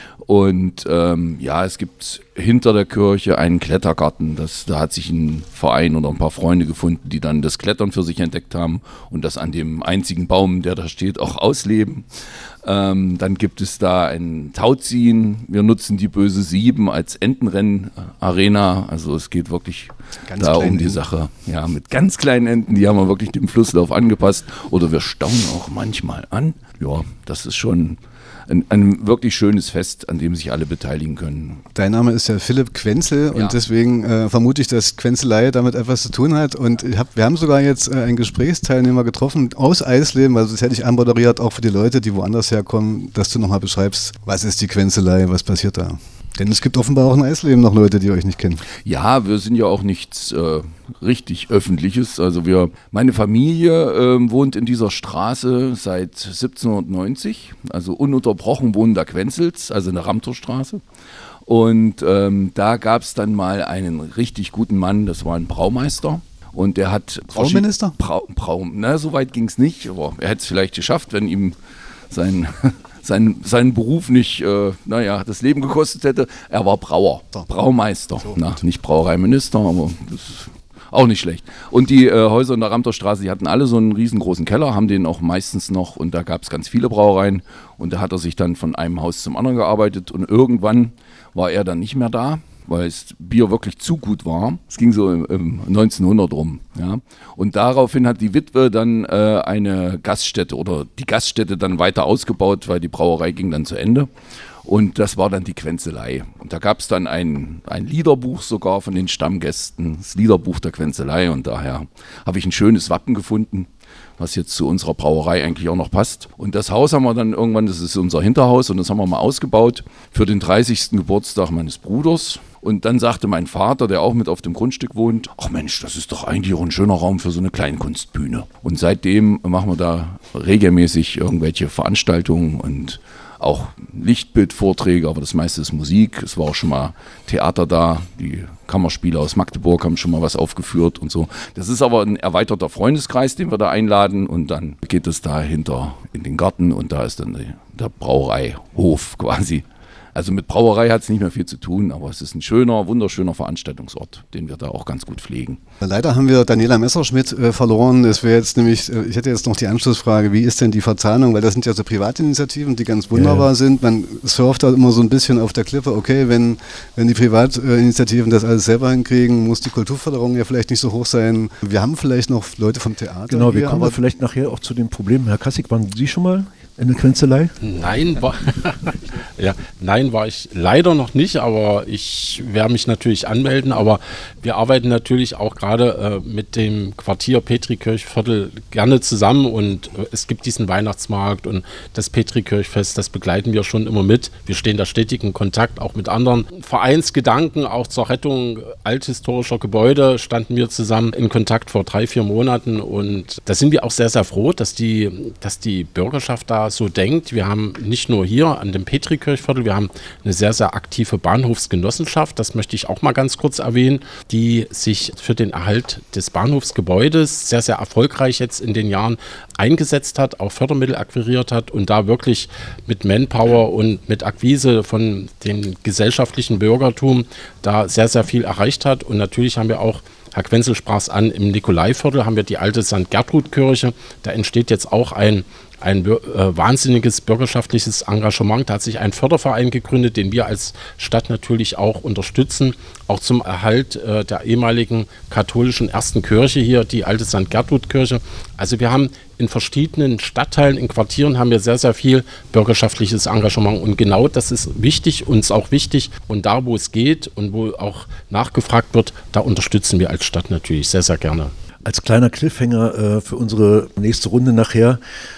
Und ähm, ja, es gibt hinter der Kirche einen Klettergarten. Das, da hat sich ein Verein oder ein paar Freunde gefunden, die dann das Klettern für sich entdeckt haben und das an dem einzigen Baum, der da steht, auch ausleben. Ähm, dann gibt es da ein Tauziehen. Wir nutzen die Böse Sieben als Entenrennen-Arena. Also es geht wirklich ganz da um die Sache. Ja, mit ganz kleinen Enten, die haben wir wirklich dem Flusslauf angepasst. Oder wir staunen auch manchmal an. Ja, das ist schon Ein, ein wirklich schönes Fest, an dem sich alle beteiligen können. Dein Name ist ja Philipp Quenzel und ja. deswegen äh, vermute ich, dass Quenzelei damit etwas zu tun hat. Und ich hab, wir haben sogar jetzt äh, einen Gesprächsteilnehmer getroffen aus Eisleben, also das hätte ich anmoderiert, auch für die Leute, die woanders herkommen, dass du nochmal beschreibst, was ist die Quenzelei, was passiert da? Denn es gibt offenbar auch in Eisleben noch Leute, die euch nicht kennen. Ja, wir sind ja auch nichts äh, richtig Öffentliches. Also wir, meine Familie äh, wohnt in dieser Straße seit siebzehnhundertneunzig, also ununterbrochen wohnen da Quenzels, also in der Ramtorstraße. Und ähm, da gab es dann mal einen richtig guten Mann, das war ein Braumeister. Und der hat... Brauminister? Brau, Brau, na, so weit ging es nicht, aber er hätte es vielleicht geschafft, wenn ihm sein... Sein, seinen Beruf nicht, äh, naja, das Leben gekostet hätte. Er war Brauer, Braumeister. So. Na, nicht Brauereiminister, aber das ist auch nicht schlecht. Und die äh, Häuser in der Ramtorstraße, die hatten alle so einen riesengroßen Keller, haben den auch meistens noch und da gab es ganz viele Brauereien. Und da hat er sich dann von einem Haus zum anderen gearbeitet und irgendwann war er dann nicht mehr da, weil das Bier wirklich zu gut war. Es ging so im, im neunzehnhundert rum. Ja. Und daraufhin hat die Witwe dann äh, eine Gaststätte oder die Gaststätte dann weiter ausgebaut, weil die Brauerei ging dann zu Ende. Und das war dann die Quenzelei. Und da gab es dann ein, ein Liederbuch sogar von den Stammgästen, das Liederbuch der Quenzelei. Und daher habe ich ein schönes Wappen gefunden, was jetzt zu unserer Brauerei eigentlich auch noch passt. Und das Haus haben wir dann irgendwann, das ist unser Hinterhaus, und das haben wir mal ausgebaut für den dreißigsten Geburtstag meines Bruders. Und dann sagte mein Vater, der auch mit auf dem Grundstück wohnt, ach Mensch, das ist doch eigentlich auch ein schöner Raum für so eine Kleinkunstbühne. Und seitdem machen wir da regelmäßig irgendwelche Veranstaltungen und auch Lichtbildvorträge, aber das meiste ist Musik. Es war auch schon mal Theater da, die Kammerspieler aus Magdeburg haben schon mal was aufgeführt und so. Das ist aber ein erweiterter Freundeskreis, den wir da einladen, und dann geht es dahinter in den Garten und da ist dann die, der Brauereihof quasi. Also mit Brauerei hat es nicht mehr viel zu tun, aber es ist ein schöner, wunderschöner Veranstaltungsort, den wir da auch ganz gut pflegen. Leider haben wir Daniela Messerschmidt äh, verloren. Das wäre jetzt nämlich, äh, ich hätte jetzt noch die Anschlussfrage, wie ist denn die Verzahnung? Weil das sind ja so Privatinitiativen, die ganz wunderbar ja. sind. Man surft da immer so ein bisschen auf der Klippe. Okay, wenn, wenn die Privatinitiativen das alles selber hinkriegen, muss die Kulturförderung ja vielleicht nicht so hoch sein. Wir haben vielleicht noch Leute vom Theater. Genau, wir hier, kommen aber vielleicht nachher auch zu dem Problem. Herr Kassig, waren Sie schon mal in der Quenzelei? Nein, war, ja, nein, war ich leider noch nicht, aber ich werde mich natürlich anmelden. Aber wir arbeiten natürlich auch gerade äh, mit dem Quartier Petrikirchviertel gerne zusammen, und äh, es gibt diesen Weihnachtsmarkt und das Petrikirchfest, das begleiten wir schon immer mit. Wir stehen da stetig in Kontakt, auch mit anderen Vereinsgedanken, auch zur Rettung althistorischer Gebäude standen wir zusammen in Kontakt vor drei, vier Monaten, und da sind wir auch sehr, sehr froh, dass die, dass die Bürgerschaft da so denkt. Wir haben nicht nur hier an dem Petrikirchviertel, wir haben eine sehr, sehr aktive Bahnhofsgenossenschaft, das möchte ich auch mal ganz kurz erwähnen, die sich für den Erhalt des Bahnhofsgebäudes sehr, sehr erfolgreich jetzt in den Jahren eingesetzt hat, auch Fördermittel akquiriert hat und da wirklich mit Manpower und mit Akquise von dem gesellschaftlichen Bürgertum da sehr, sehr viel erreicht hat. Und natürlich haben wir auch, Herr Quenzel sprach es an, im Nikolaiviertel haben wir die alte Sankt Gertrud-Kirche. Da entsteht jetzt auch ein ein äh, wahnsinniges bürgerschaftliches Engagement. Da hat sich ein Förderverein gegründet, den wir als Stadt natürlich auch unterstützen, auch zum Erhalt äh, der ehemaligen katholischen ersten Kirche hier, die alte Sankt Gertrud-Kirche. Also wir haben in verschiedenen Stadtteilen, in Quartieren haben wir sehr, sehr viel bürgerschaftliches Engagement, und genau das ist wichtig, uns auch wichtig, und da, wo es geht und wo auch nachgefragt wird, da unterstützen wir als Stadt natürlich sehr, sehr gerne. Als kleiner Cliffhanger äh, für unsere nächste Runde nachher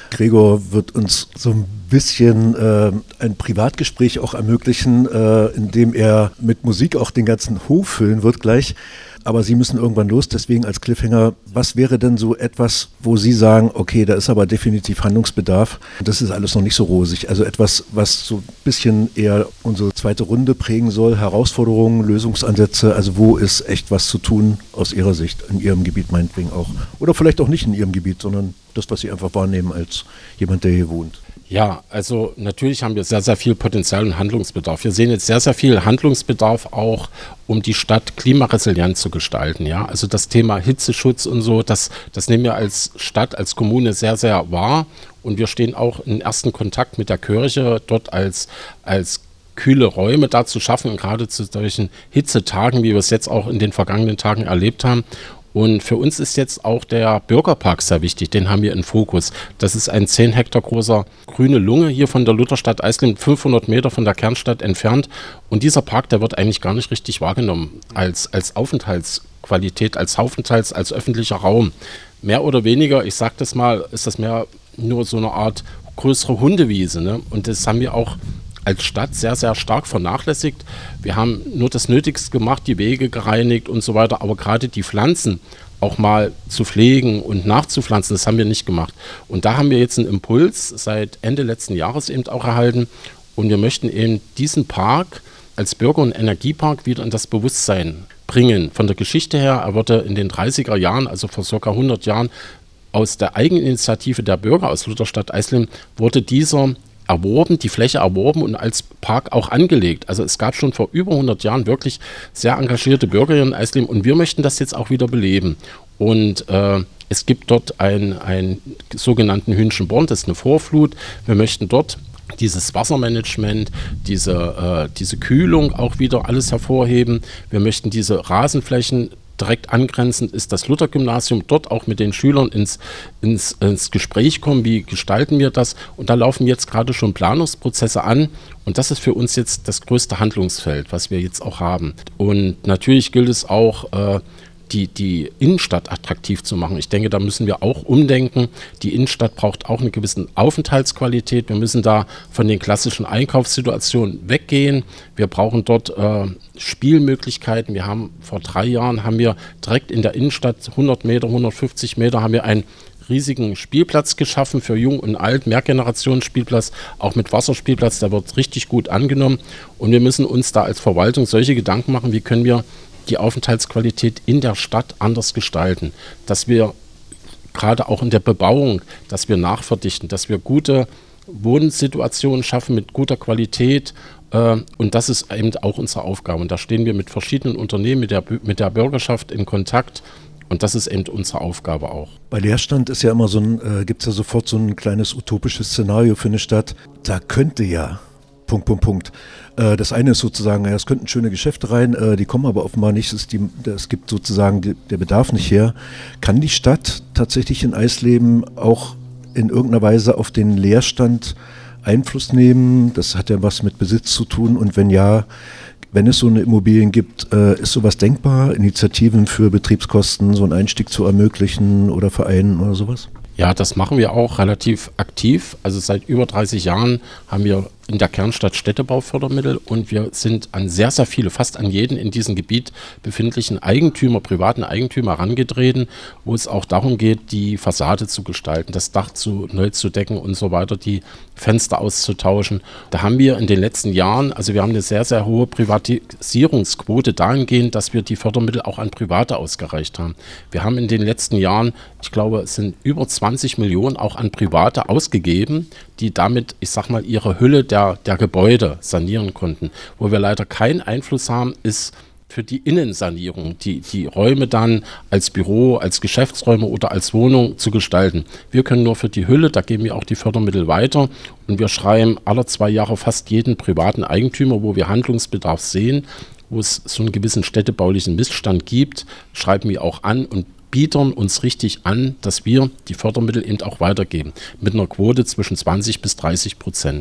Gregor wird uns so ein bisschen äh, ein Privatgespräch auch ermöglichen, äh, indem er mit Musik auch den ganzen Hof füllen wird gleich. Aber Sie müssen irgendwann los, deswegen als Cliffhanger, was wäre denn so etwas, wo Sie sagen, okay, da ist aber definitiv Handlungsbedarf, das ist alles noch nicht so rosig, also etwas, was so ein bisschen eher unsere zweite Runde prägen soll, Herausforderungen, Lösungsansätze, also wo ist echt was zu tun aus Ihrer Sicht, in Ihrem Gebiet meinetwegen auch, oder vielleicht auch nicht in Ihrem Gebiet, sondern das, was Sie einfach wahrnehmen als jemand, der hier wohnt. Ja, also natürlich haben wir sehr, sehr viel Potenzial und Handlungsbedarf. Wir sehen jetzt sehr, sehr viel Handlungsbedarf auch, um die Stadt klimaresilient zu gestalten. Ja, also das Thema Hitzeschutz und so, das, das nehmen wir als Stadt, als Kommune sehr, sehr wahr. Und wir stehen auch in ersten Kontakt mit der Kirche, dort als, als kühle Räume da zu schaffen, gerade zu solchen Hitzetagen, wie wir es jetzt auch in den vergangenen Tagen erlebt haben. Und für uns ist jetzt auch der Bürgerpark sehr wichtig, den haben wir im Fokus. Das ist ein zehn Hektar großer grüne Lunge hier von der Lutherstadt Eisleben, fünfhundert Meter von der Kernstadt entfernt. Und dieser Park, der wird eigentlich gar nicht richtig wahrgenommen als, als Aufenthaltsqualität, als Aufenthalts-, als öffentlicher Raum. Mehr oder weniger, ich sage das mal, ist das mehr nur so eine Art größere Hundewiese, ne? Und das haben wir auch als Stadt sehr, sehr stark vernachlässigt. Wir haben nur das Nötigste gemacht, die Wege gereinigt und so weiter, aber gerade die Pflanzen auch mal zu pflegen und nachzupflanzen, das haben wir nicht gemacht. Und da haben wir jetzt einen Impuls seit Ende letzten Jahres eben auch erhalten und wir möchten eben diesen Park als Bürger- und Energiepark wieder in das Bewusstsein bringen. Von der Geschichte her, er wurde in den dreißiger Jahren, also vor ca. hundert Jahren, aus der Eigeninitiative der Bürger aus Lutherstadt Eisleben wurde dieser erworben, die Fläche erworben und als Park auch angelegt. Also es gab schon vor über hundert Jahren wirklich sehr engagierte Bürger hier in Eisleben und wir möchten das jetzt auch wieder beleben. Und äh, es gibt dort einen sogenannten Hünschenborn, das ist eine Vorflut. Wir möchten dort dieses Wassermanagement, diese, äh, diese Kühlung auch wieder alles hervorheben. Wir möchten diese Rasenflächen direkt angrenzend ist das Luther-Gymnasium, dort auch mit den Schülern ins, ins, ins Gespräch kommen, wie gestalten wir das. Und da laufen jetzt gerade schon Planungsprozesse an und das ist für uns jetzt das größte Handlungsfeld, was wir jetzt auch haben. Und natürlich gilt es auch, äh, die, die Innenstadt attraktiv zu machen. Ich denke, da müssen wir auch umdenken. Die Innenstadt braucht auch eine gewisse Aufenthaltsqualität. Wir müssen da von den klassischen Einkaufssituationen weggehen. Wir brauchen dort äh, Spielmöglichkeiten. Wir haben vor drei Jahren haben wir direkt in der Innenstadt hundert Meter, hundertfünfzig Meter haben wir einen riesigen Spielplatz geschaffen für Jung und Alt, Mehrgenerationsspielplatz, auch mit Wasserspielplatz, der wird richtig gut angenommen und wir müssen uns da als Verwaltung solche Gedanken machen, wie können wir die Aufenthaltsqualität in der Stadt anders gestalten, dass wir gerade auch in der Bebauung, dass wir nachverdichten, dass wir gute Wohnsituationen schaffen mit guter Qualität äh, und das ist eben auch unsere Aufgabe und da stehen wir mit verschiedenen Unternehmen, mit der, mit der Bürgerschaft in Kontakt und das ist eben unsere Aufgabe auch. Bei Leerstand ist ja immer so ein, äh, gibt es ja sofort so ein kleines utopisches Szenario für eine Stadt, da könnte ja Punkt, Punkt, Punkt. Das eine ist sozusagen, ja, es könnten schöne Geschäfte rein, die kommen aber offenbar nicht, es, die, es gibt sozusagen die, der Bedarf nicht her. Kann die Stadt tatsächlich in Eisleben auch in irgendeiner Weise auf den Leerstand Einfluss nehmen? Das hat ja was mit Besitz zu tun und wenn ja, wenn es so eine Immobilien gibt, ist sowas denkbar, Initiativen für Betriebskosten, so einen Einstieg zu ermöglichen oder Vereinen oder sowas? Ja, das machen wir auch relativ aktiv. Also seit über dreißig Jahren haben wir in der Kernstadt Städtebaufördermittel und wir sind an sehr, sehr viele, fast an jeden in diesem Gebiet befindlichen Eigentümer, privaten Eigentümer herangetreten, wo es auch darum geht, die Fassade zu gestalten, das Dach zu, neu zu decken und so weiter, die Fenster auszutauschen. Da haben wir in den letzten Jahren, also wir haben eine sehr, sehr hohe Privatisierungsquote dahingehend, dass wir die Fördermittel auch an Private ausgereicht haben. Wir haben in den letzten Jahren, ich glaube, es sind über zwanzig Millionen auch an Private ausgegeben, die damit, ich sag mal, ihre Hülle der, der Gebäude sanieren konnten. Wo wir leider keinen Einfluss haben, ist für die Innensanierung, die, die Räume dann als Büro, als Geschäftsräume oder als Wohnung zu gestalten. Wir können nur für die Hülle, da geben wir auch die Fördermittel weiter und wir schreiben alle zwei Jahre fast jeden privaten Eigentümer, wo wir Handlungsbedarf sehen, wo es so einen gewissen städtebaulichen Missstand gibt, schreiben wir auch an und bieten uns richtig an, dass wir die Fördermittel eben auch weitergeben, mit einer Quote zwischen zwanzig bis dreißig Prozent.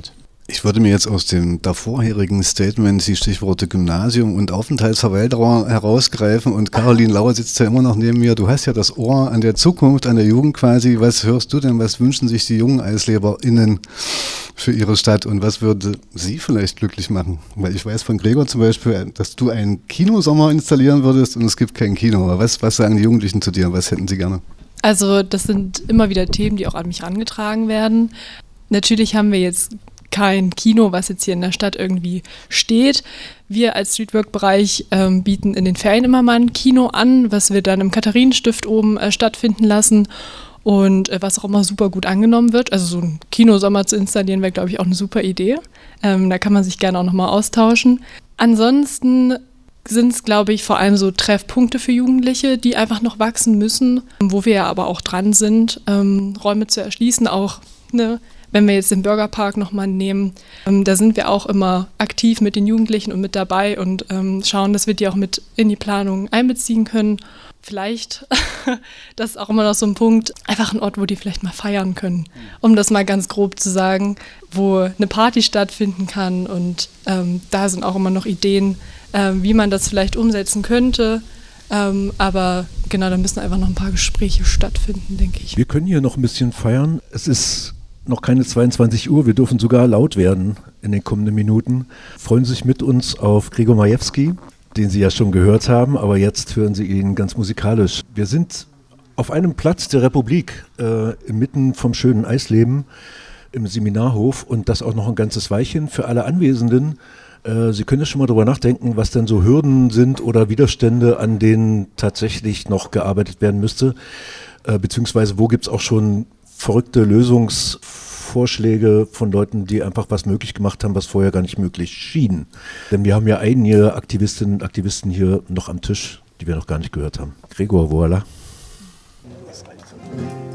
Ich würde mir jetzt aus dem davorherigen Statement die Stichworte Gymnasium und Aufenthaltsverweigerer herausgreifen und Caroline Lauer sitzt ja immer noch neben mir. Du hast ja das Ohr an der Zukunft, an der Jugend quasi. Was hörst du denn, was wünschen sich die jungen EisleberInnen für ihre Stadt und was würde sie vielleicht glücklich machen? Weil ich weiß von Gregor zum Beispiel, dass du einen Kinosommer installieren würdest und es gibt kein Kino. Aber was, was sagen die Jugendlichen zu dir? Was hätten sie gerne? Also das sind immer wieder Themen, die auch an mich herangetragen werden. Natürlich haben wir jetzt kein Kino, was jetzt hier in der Stadt irgendwie steht. Wir als Streetwork-Bereich ähm, bieten in den Ferien immer mal ein Kino an, was wir dann im Katharinenstift oben äh, stattfinden lassen und äh, was auch immer super gut angenommen wird. Also so ein Kinosommer zu installieren wäre, glaube ich, auch eine super Idee. Ähm, da kann man sich gerne auch nochmal austauschen. Ansonsten sind es, glaube ich, vor allem so Treffpunkte für Jugendliche, die einfach noch wachsen müssen, wo wir ja aber auch dran sind, ähm, Räume zu erschließen, auch ne, wenn wir jetzt den Bürgerpark nochmal nehmen, ähm, da sind wir auch immer aktiv mit den Jugendlichen und mit dabei und ähm, schauen, dass wir die auch mit in die Planung einbeziehen können. Vielleicht, das ist auch immer noch so ein Punkt, einfach ein Ort, wo die vielleicht mal feiern können, um das mal ganz grob zu sagen, wo eine Party stattfinden kann und ähm, da sind auch immer noch Ideen, ähm, wie man das vielleicht umsetzen könnte. Ähm, aber genau, da müssen einfach noch ein paar Gespräche stattfinden, denke ich. Wir können hier noch ein bisschen feiern. Es ist noch keine zweiundzwanzig Uhr, wir dürfen sogar laut werden in den kommenden Minuten. Freuen Sie sich mit uns auf Gregor Majewski, den Sie ja schon gehört haben, aber jetzt hören Sie ihn ganz musikalisch. Wir sind auf einem Platz der Republik, äh, inmitten vom schönen Eisleben im Seminarhof und das auch noch ein ganzes Weilchen für alle Anwesenden. Äh, Sie können ja schon mal darüber nachdenken, was denn so Hürden sind oder Widerstände, an denen tatsächlich noch gearbeitet werden müsste, äh, beziehungsweise wo gibt es auch schon verrückte Lösungsvorschläge von Leuten, die einfach was möglich gemacht haben, was vorher gar nicht möglich schien. Denn wir haben ja einige Aktivistinnen und Aktivisten hier noch am Tisch, die wir noch gar nicht gehört haben. Gregor, voilà.